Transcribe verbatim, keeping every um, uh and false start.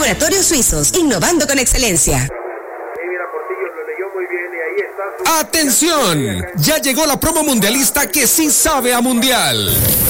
Laboratorios Suizos, innovando con excelencia. ¡Atención! Ya llegó la promo mundialista que sí sabe a mundial.